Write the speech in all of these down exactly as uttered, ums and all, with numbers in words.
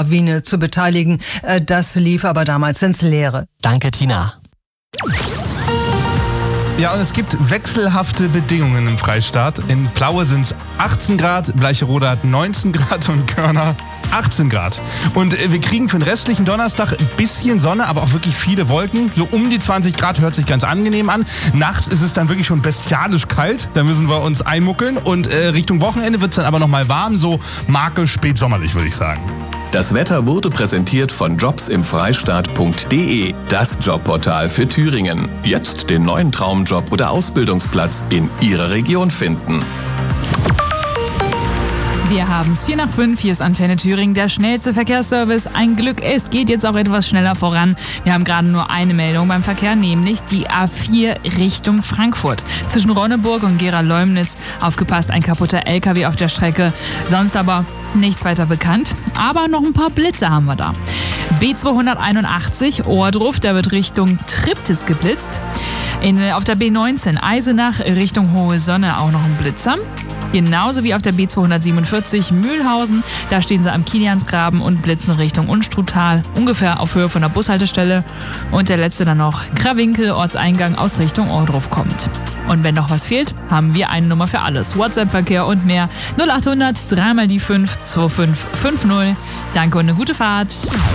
Lawine zu beteiligen. Das lief aber damals ins Leere. Danke, Tina. Ja, und es gibt wechselhafte Bedingungen im Freistaat. In Plaue sind es achtzehn Grad, Bleicherode hat neunzehn Grad und Körner achtzehn Grad. Und wir kriegen für den restlichen Donnerstag ein bisschen Sonne, aber auch wirklich viele Wolken. So um die zwanzig Grad, hört sich ganz angenehm an. Nachts ist es dann wirklich schon bestialisch kalt. Da müssen wir uns einmuckeln. Und äh, Richtung Wochenende wird es dann aber nochmal warm. So Marke spätsommerlich, würde ich sagen. Das Wetter wurde präsentiert von jobs im freistaat punkt de, das Jobportal für Thüringen. Jetzt den neuen Traumjob oder Ausbildungsplatz in Ihrer Region finden. Wir haben es vier nach fünf, hier ist Antenne Thüringen, der schnellste Verkehrsservice. Ein Glück, es geht jetzt auch etwas schneller voran. Wir haben gerade nur eine Meldung beim Verkehr, nämlich die A vier Richtung Frankfurt. Zwischen Ronneburg und Gera-Leumnitz. Aufgepasst, ein kaputter L K W auf der Strecke. Sonst aber nichts weiter bekannt. Aber noch ein paar Blitze haben wir da. B zweihunderteinundachtzig, Ohrdruf, der wird Richtung Triptis geblitzt. In, auf der B neunzehn, Eisenach Richtung Hohe Sonne auch noch ein Blitzer. Genauso wie auf der B zweihundertsiebenundvierzig Mühlhausen. Da stehen sie am Kiliansgraben und blitzen Richtung Unstruttal. Ungefähr auf Höhe von der Bushaltestelle. Und der letzte dann noch Krawinkel, Ortseingang aus Richtung Ohrdruf kommt. Und wenn noch was fehlt, haben wir eine Nummer für alles. WhatsApp-Verkehr und mehr. null achthundert, drei mal die fünf, zwei fünf fünf null. Danke und eine gute Fahrt.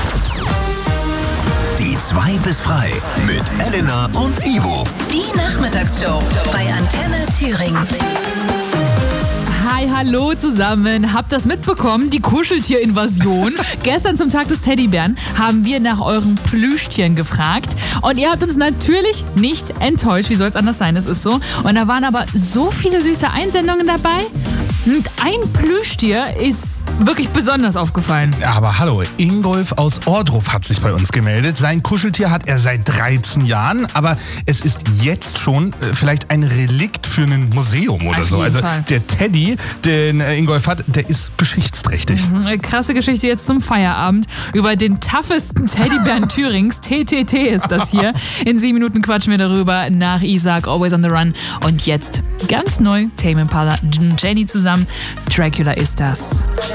Die zwei bis frei mit Elena und Ivo. Die Nachmittagsshow bei Antenne Thüringen. Hi, hallo zusammen. Habt das mitbekommen? Die Kuscheltier-Invasion. Gestern zum Tag des Teddybären haben wir nach euren Plüschtieren gefragt. Und ihr habt uns natürlich nicht enttäuscht. Wie soll es anders sein? Das ist so. Und da waren aber so viele süße Einsendungen dabei. Und ein Plüschtier ist wirklich besonders aufgefallen. Aber hallo, Ingolf aus Ohrdruf hat sich bei uns gemeldet. Sein Kuscheltier hat er seit dreizehn Jahren, aber es ist jetzt schon äh, vielleicht ein Relikt für ein Museum oder Auf so. jeden Also Fall. der Teddy, den äh, Ingolf hat, der ist geschichtsträchtig. Mhm, krasse Geschichte jetzt zum Feierabend über den toughesten Teddybären Thürings. T T T ist das hier. In sieben Minuten quatschen wir darüber nach Isaac, Always on the Run. Und jetzt ganz neu, Tame Impala, Jenny zusammen. Dracula ist das.